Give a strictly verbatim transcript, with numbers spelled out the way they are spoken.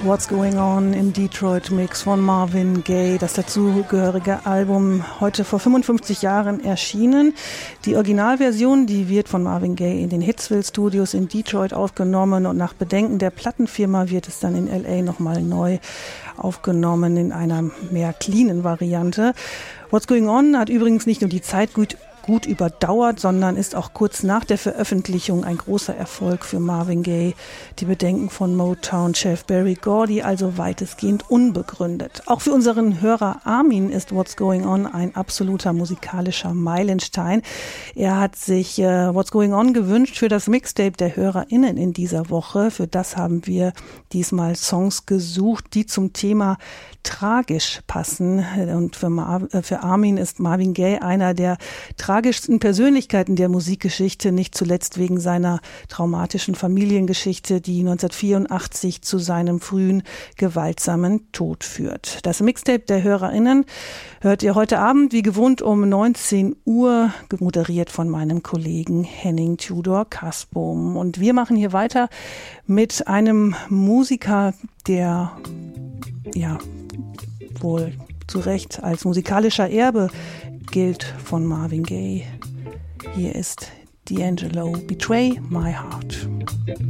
What's Going On im Detroit-Mix von Marvin Gaye, das dazugehörige Album, heute vor fünfundfünfzig Jahren erschienen. Die Originalversion, die wird von Marvin Gaye in den Hitsville Studios in Detroit aufgenommen und nach Bedenken der Plattenfirma wird es dann in L A nochmal neu aufgenommen in einer mehr cleanen Variante. What's Going On hat übrigens nicht nur die Zeit gut gut überdauert, sondern ist auch kurz nach der Veröffentlichung ein großer Erfolg für Marvin Gaye. Die Bedenken von Motown-Chef Berry Gordy also weitestgehend unbegründet. Auch für unseren Hörer Armin ist What's Going On ein absoluter musikalischer Meilenstein. Er hat sich äh, What's Going On gewünscht für das Mixtape der HörerInnen in dieser Woche. Für das haben wir diesmal Songs gesucht, die zum Thema tragisch passen. Und für, Mar- für Armin ist Marvin Gaye einer der tragischsten Persönlichkeiten der Musikgeschichte, nicht zuletzt wegen seiner traumatischen Familiengeschichte, die neunzehnhundertvierundachtzig zu seinem frühen, gewaltsamen Tod führt. Das Mixtape der HörerInnen hört ihr heute Abend, wie gewohnt, um neunzehn Uhr, moderiert von meinem Kollegen Henning Tudor Kasbohm. Und wir machen hier weiter mit einem Musiker, der, ja, wohl zu Recht als musikalischer Erbe gilt von Marvin Gaye. Hier ist D'Angelo, Betray My Heart.